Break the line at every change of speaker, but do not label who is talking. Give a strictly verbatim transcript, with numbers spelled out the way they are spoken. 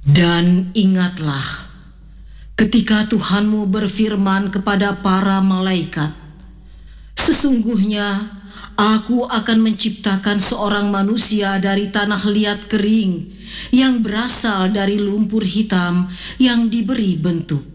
Dan ingatlah, ketika Tuhanmu berfirman kepada para malaikat, "Sesungguhnya Aku akan menciptakan seorang manusia dari tanah liat kering yang berasal dari lumpur hitam yang diberi bentuk.